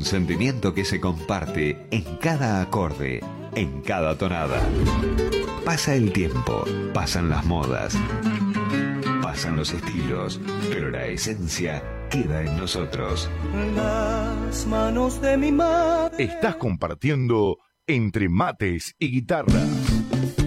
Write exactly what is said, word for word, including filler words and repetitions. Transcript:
sentimiento que se comparte en cada acorde, en cada tonada. Pasa el tiempo, pasan las modas, pasan los estilos, pero la esencia queda en nosotros. Las manos de mi madre. Estás compartiendo Entre Mates y Guitarra.